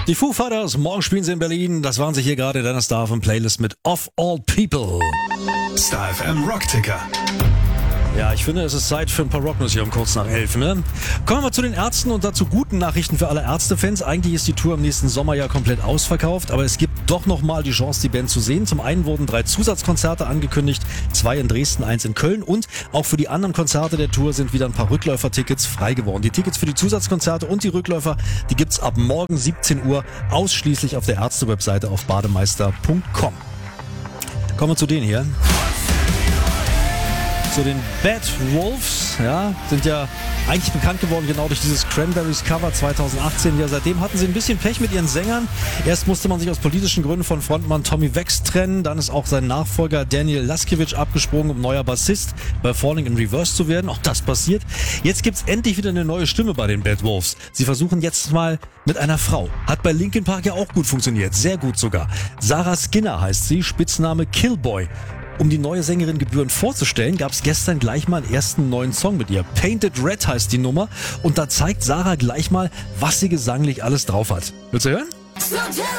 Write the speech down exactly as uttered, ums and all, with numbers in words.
Die Foo Fighters, morgen spielen sie in Berlin. Das waren sie hier gerade in deiner Star F M Playlist mit Of All People. Star F M Rockticker. Ja, ich finde, es ist Zeit für ein paar Rocknews hier um kurz nach elf, ne? Kommen wir zu den Ärzten und dazu guten Nachrichten für alle Ärztefans. Eigentlich ist die Tour im nächsten Sommer ja komplett ausverkauft, aber es gibt doch nochmal die Chance, die Band zu sehen. Zum einen wurden drei Zusatzkonzerte angekündigt, zwei in Dresden, eins in Köln und auch für die anderen Konzerte der Tour sind wieder ein paar Rückläufertickets frei geworden. Die Tickets für die Zusatzkonzerte und die Rückläufer, die gibt's ab morgen siebzehn Uhr ausschließlich auf der Ärzte-Webseite auf bademeister punkt com. Kommen wir zu denen hier. Zu den Bad Wolves, ja, sind ja eigentlich bekannt geworden genau durch dieses Cranberries Cover zweitausendachtzehn. Ja, seitdem hatten sie ein bisschen Pech mit ihren Sängern. Erst musste man sich aus politischen Gründen von Frontmann Tommy Vext trennen. Dann ist auch sein Nachfolger Daniel Laskiewicz abgesprungen, um neuer Bassist bei Falling in Reverse zu werden. Auch das passiert. Jetzt gibt's endlich wieder eine neue Stimme bei den Bad Wolves. Sie versuchen jetzt mal mit einer Frau. Hat bei Linkin Park ja auch gut funktioniert. Sehr gut sogar. Sarah Skinner heißt sie, Spitzname Killboy. Um die neue Sängerin gebührend vorzustellen, gab es gestern gleich mal einen ersten neuen Song mit ihr. Painted Red heißt die Nummer und da zeigt Sarah gleich mal, was sie gesanglich alles drauf hat. Willst du hören?